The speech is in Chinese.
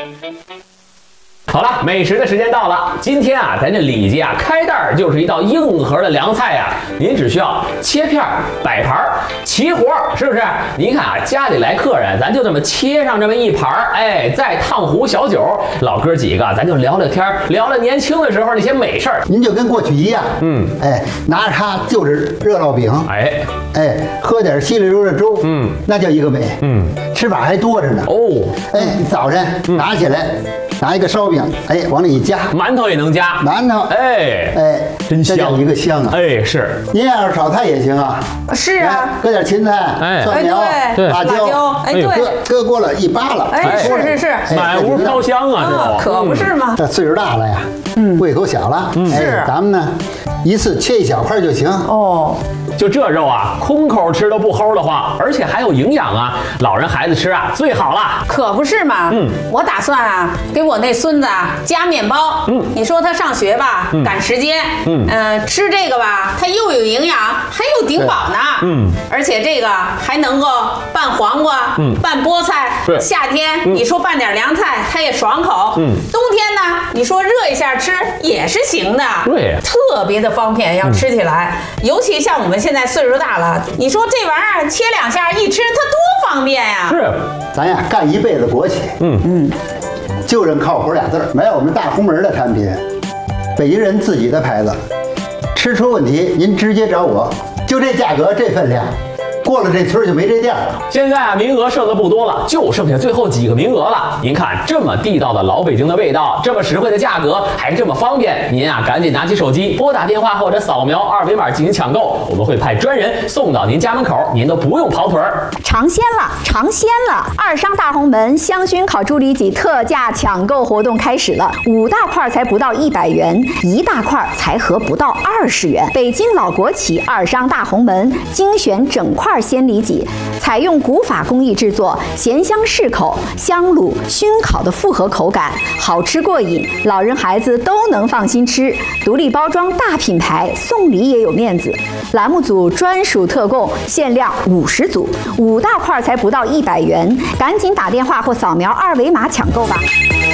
好了，美食的时间到了。今天啊，咱这李家啊，开袋就是一道硬核的凉菜呀。您只需要切片、摆盘，齐活，是不是？您看啊，家里来客人，咱就这么切上这么一盘，哎，再烫壶小酒，老哥几个咱就聊聊天，聊聊年轻的时候那些美事儿。 您就跟过去一样，拿着它就是热烙饼，喝点稀里溜的粥，那叫一个美，吃法还多着呢。哦，早晨拿起来。拿一个烧饼，往里一夹， 馒头也能夹， 馒头， 真香， 这叫一个香啊！ 是。 您要是炒菜也行啊。 是啊， 搁点芹菜、蒜苗、辣椒，搁锅了一扒拉， 是， 满屋飘香啊， 这可不是吗？ 这岁数大了呀，胃口小了，咱们呢一次切一小块就行。 哦。 就这肉啊，空口吃都不齁的慌，而且还有营养啊，老人孩子吃啊最好了。 可不是嘛，我打算啊给我那孙子加面包。你说他上学吧，赶时间，吃这个吧，他又有营养，还有顶饱呢。而且这个还能够拌黄瓜，拌菠菜。夏天你说拌点凉菜，它也爽口。冬天呢，你说热一下吃也是行的。 对， 特别的方便，要吃起来，尤其像我们现在岁数大了，你说这玩意儿切两下一吃，它多方便呀！ 是， 咱呀干一辈子国企，就认靠谱俩字儿。买我们大红门的产品，北京人自己的牌子，吃出问题您直接找我，就这价格这分量。过了这村就没这店了。 现在啊，名额剩的不多了，就剩下最后几个名额了。您看，这么地道的老北京的味道，这么实惠的价格，还这么方便，您啊赶紧拿起手机，拨打电话或者扫描二维码进行抢购，我们会派专人送到您家门口，您都不用跑腿儿。 尝鲜了，尝鲜了！二商大红门香薰烤猪里脊特价抢购活动开始了，5大块才不到100元，1大块才合不到20元。北京老国企二商大红门精选整块鲜里脊，采用古法工艺制作，咸香适口，香卤熏烤的复合口感，好吃过瘾，老人孩子都能放心吃。独立包装大品牌，送礼也有面子。栏目组专属特供，限量50组，5大块才不到100元，赶紧打电话或扫描二维码抢购吧。